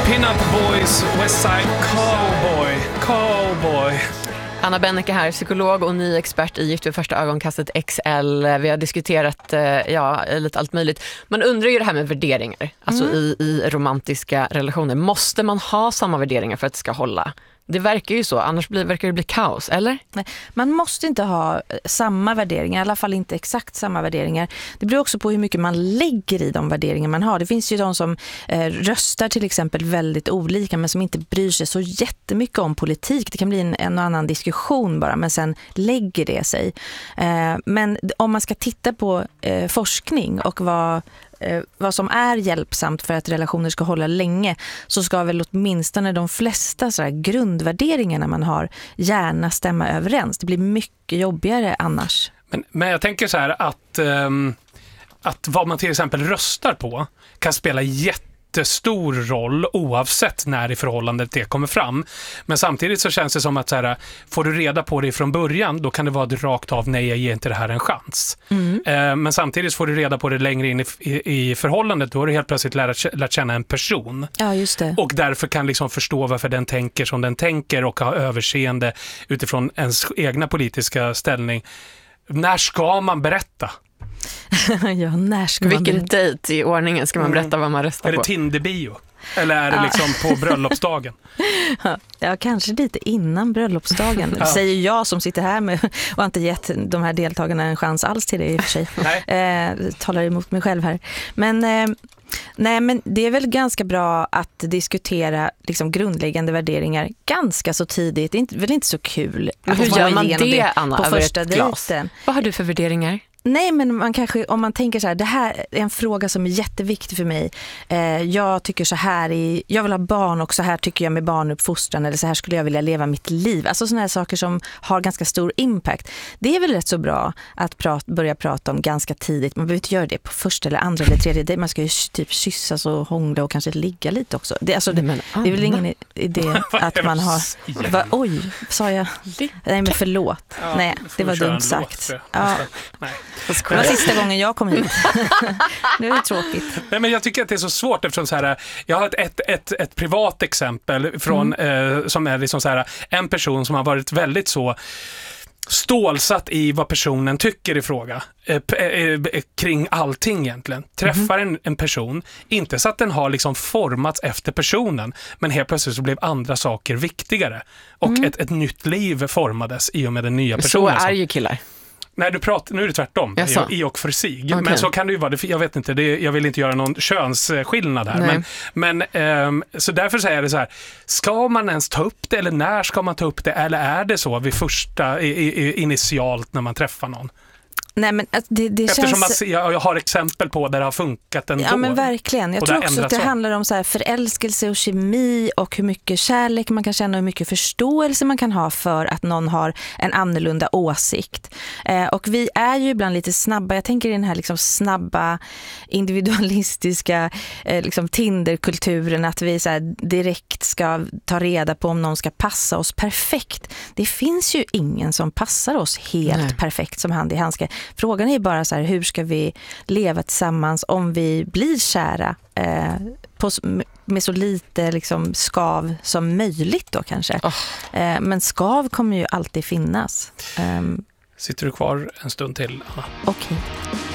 Pin-Up Boys, Westside Cowboy. Anna Benneke här, psykolog och ny expert i Gift vid första ögonkastet XL. Vi har diskuterat lite allt möjligt. Man undrar ju det här med värderingar. Alltså i romantiska relationer. Måste man ha samma värderingar för att det ska hålla? Det verkar ju så, annars verkar det bli kaos, eller? Nej, man måste inte ha samma värderingar, i alla fall inte exakt samma värderingar. Det beror också på hur mycket man lägger i de värderingar man har. Det finns ju de som röstar till exempel väldigt olika men som inte bryr sig så jättemycket om politik. Det kan bli en och annan diskussion bara, men sen lägger det sig. Men om man ska titta på forskning och vad som är hjälpsamt för att relationer ska hålla länge, så ska väl åtminstone de flesta så här grundvärderingarna man har gärna stämma överens. Det blir mycket jobbigare annars. Men jag tänker så här att vad man till exempel röstar på kan spela jättestor roll oavsett när i förhållandet det kommer fram. Men samtidigt så känns det som att så här, får du reda på det från början, då kan det vara rakt av nej, jag ger inte det här en chans. Men samtidigt får du reda på det längre in i förhållandet, då har du helt plötsligt lärt känna en person. Ja, just det. Och därför kan liksom förstå varför den tänker som den tänker och ha överseende utifrån ens egna politiska ställning. När ska man berätta? Ja, när ska man Vilken dejt i ordningen ska man berätta vad man röstar på? Är det Tinder-bio? Eller är det liksom på bröllopsdagen? Ja, kanske lite innan bröllopsdagen. Ja. Säger jag som sitter här med och har inte gett de här deltagarna en chans alls till det i och för sig. Talar emot mig själv här. Men men det är väl ganska bra att diskutera liksom grundläggande värderingar ganska så tidigt. Det är väl inte så kul. Men hur gör man det, Anna, på över första ett glas? dejten? Vad har du för värderingar? Nej, men man kanske, om man tänker så här, det här är en fråga som är jätteviktig för mig. Jag tycker så här, jag vill ha barn och så här tycker jag med barnuppfostran, eller så här skulle jag vilja leva mitt liv. Alltså såna här saker som har ganska stor impact. Det är väl rätt så bra att börja prata om ganska tidigt. Man behöver inte göra det på första eller andra eller tredje dejt. Man ska ju typ kyssas och hångla och kanske ligga lite också. Det är väl ingen idé att man har... Oj, sa jag? Nej, men förlåt. Ja, nej, det var dumt sagt. Nej. Det var sista gången jag kom hit. Nu är det tråkigt. Nej, men jag tycker att det är så svårt eftersom så här, jag har ett privat exempel från som är liksom så här, en person som har varit väldigt så stålsatt i vad personen tycker i fråga kring allting egentligen. Träffar en person, inte så att den har liksom formats efter personen, men helt plötsligt så blev andra saker viktigare och ett nytt liv formades i och med den nya personen. Så är ju killar. Nej, nu är det tvärtom. I och för sig. Okay. Men så kan det ju vara. Jag vet inte, jag vill inte göra någon könsskillnad här. Men så därför säger jag det så här. Ska man ens ta upp det, eller när ska man ta upp det? Eller är det så vid första, initialt när man träffar någon? Nej, men det eftersom känns... jag har exempel på där det har funkat ändå. Ja, men verkligen. Jag tror också att det handlar om så här förälskelse och kemi och hur mycket kärlek man kan känna och hur mycket förståelse man kan ha för att någon har en annorlunda åsikt. Och vi är ju ibland lite snabba. Jag tänker i den här liksom snabba individualistiska liksom Tinder-kulturen, att vi så här direkt ska ta reda på om någon ska passa oss perfekt. Det finns ju ingen som passar oss helt perfekt som hand i handske. Frågan är bara så här, hur ska vi leva tillsammans om vi blir kära med så lite liksom skav som möjligt då kanske. Men skav kommer ju alltid finnas. Sitter du kvar en stund till, Anna? Okej.